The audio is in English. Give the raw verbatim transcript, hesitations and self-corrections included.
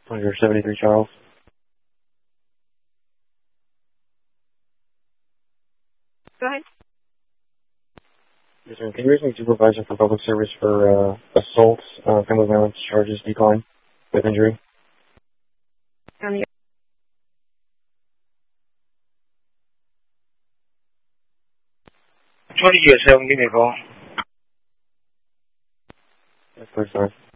one seventy-three Charles. Go ahead. Yes, ma'am. Can you raise me supervisor for public service for uh, assault, uh, family violence charges decline with injury? On the twenty U S seven, give me a call. That's first time.